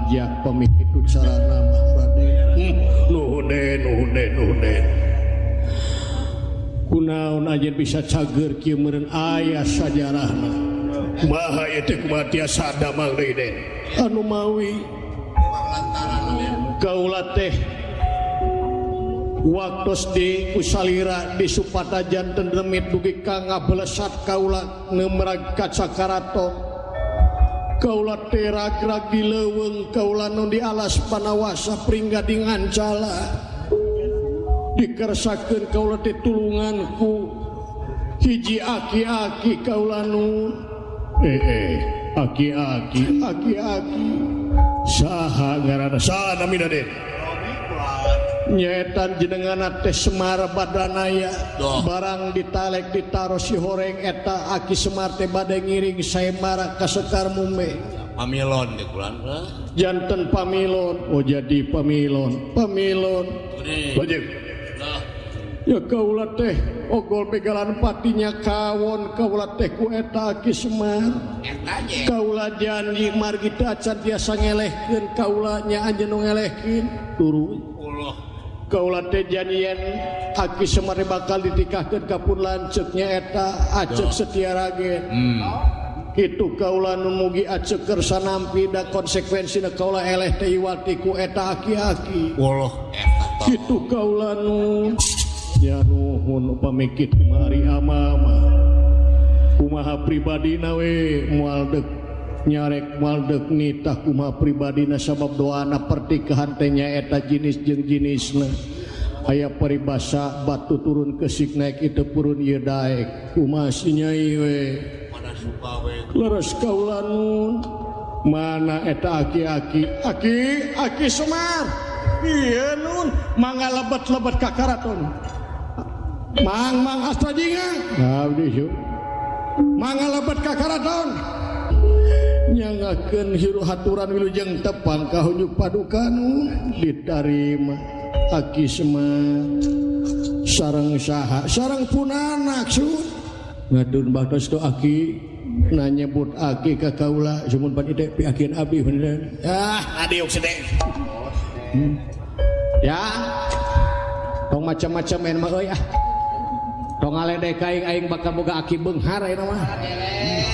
jak pemikitu sarana mah Raden. Nuhun. Kunaon aja bisa cager kieu meureun aya sajarahna. Kumaha ieu teh kumaha tiasa damang deui Den. Anu mawi kaula teh waktos di usalira di supata janten demit dugi ka ngabelesat kaula neumerag kaca karaton. Kaula teh ragrag di leuweung kaula nu di alas panawasa pringga di ngancala. Dikersakeun kaula teh tulunganku hiji aki-aki kaula nu aki-aki saha ngaranna saha nami Den nyetan jenengan teh Semar Badanaya barang ditalek ditaruh si horeng eta Aki Semar teh bade ngiring saemara ka Sekar Mume pamilon di kulan janten pamilon oh jadi pamilon wajib ya kaula teh ogol pegalan patinya kawon kaula teh ku eta Aki Semar kaula janji margi acan tiasa ngelehkeun kaula nya anjeun nu ngelehkeun turu kaula teh janjian Aki Semar bakal ditikahkeun ka pun lanceuk nya eta Acek Setyaragen kitu kaula nu mugi Acek keur sanampi da konsekuensina kaula eleh teh iwati ku eta aki-aki kitu kaula nu ya nuhun pamikit mari amama kumaha pribadina we moal deuk nyarek moal deuk nitah kumaha pribadina sabab doana pertikahan teh nyaeta jinis jeung jinisna aya paribasa batu turun kesik naik itu purun ieu daek kumaha si nyai we leres kaula nun mana eta aki-aki Aki Semar ieu nun mangga lebet-lebet ka karaton mang asta jinga abdi su mangga lebet ka karaton nyangakeun hiru haturan wilujeng tepang ka hunjuk padukanu ditarima Aki Semar sareng saha sareng punanak su ngadun baktos tu Aki nanyebut Aki ka kaula sumun pan ide piakeun abdi bener adiuk sedeng ya tong macam-macam main mah euy tong ngaledek aing bakal boga Aki beunghar ayeuna mah